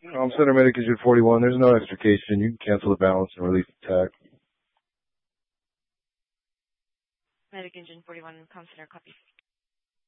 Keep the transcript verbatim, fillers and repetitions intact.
Um, Center Medic Engine forty-one, there's no extrication. You can cancel the balance and release the tack. Medic Engine forty-one, Com Center, copy.